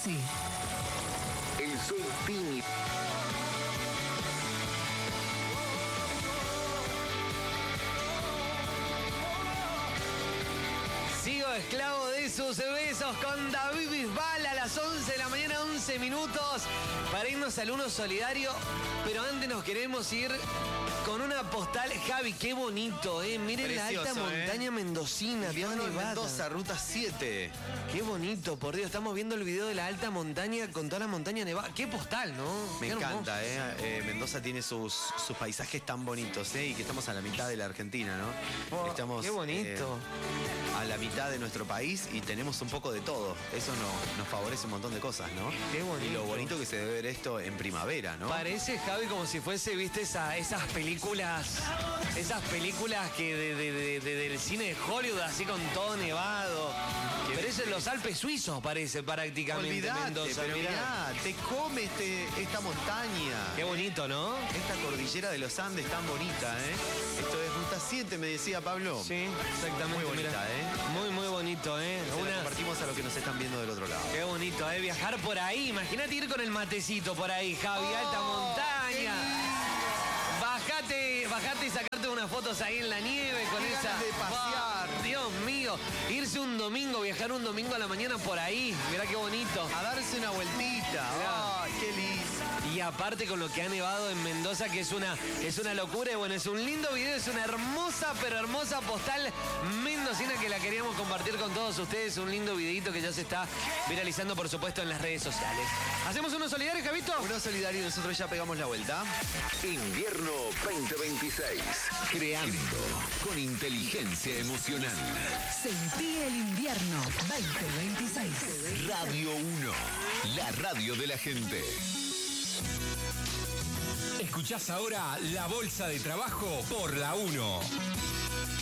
Rossi. El sol tímido. Sigo esclavo de sus besos con David Bisbal a las 11 de la mañana, 11 minutos, para irnos al Uno Solidario. Pero antes nos queremos ir con una postal. Javi, qué bonito, Miren Precioso, la alta montaña mendocina, toda Invierno en nevada. Mendoza, ruta 7. Qué bonito, por Dios. Estamos viendo el video de la alta montaña con toda la montaña nevada. Qué postal, ¿no? Me Qué encanta, Mendoza tiene sus paisajes tan bonitos, y que estamos a la mitad de la Argentina, ¿no? Oh, Estamos qué bonito. A la mitad de nuestro país y tenemos un poco de todo. Eso nos favorece un montón de cosas, ¿no? Qué bonito. Y lo bonito que se debe ver esto en primavera, ¿no? Parece, Javi, como si fuese, viste, esas películas que del cine de Hollywood, así con todo nevado. Pero es en los Alpes suizos, parece, prácticamente. Olvidate, Mendoza. pero mirá, te come esta montaña. Qué bonito, ¿no? Esta cordillera de los Andes tan bonita, Esto es ruta 7, me decía Pablo. Sí, exactamente. Muy bonita, mirá. Muy, muy bonito, Se la compartimos a los que nos están viendo del otro lado. Qué bonito, viajar por ahí. Imagínate ir con el matecito por ahí, Javi, alta montaña. Bajate y sacarte unas fotos ahí en la nieve con Qué esa. ganas de pasear. Oh, Dios mío. Irse un domingo, viajar un domingo a la mañana por ahí. Mirá qué bonito. A darse una vueltita. Mirá. Ay, qué lindo. Y aparte con lo que ha nevado en Mendoza, que es una locura. Y bueno, es un lindo video, es una hermosa, pero hermosa postal mendocina que la queríamos compartir con todos ustedes. Un lindo videito que ya se está viralizando, por supuesto, en las redes sociales. ¿Hacemos uno solidario, Javito? Uno solidario y nosotros ya pegamos la vuelta. Invierno 2026. Creando con inteligencia emocional. Sentí el invierno 2026. Radio 1. La radio de la gente. Escuchás ahora La Bolsa de Trabajo por la 1.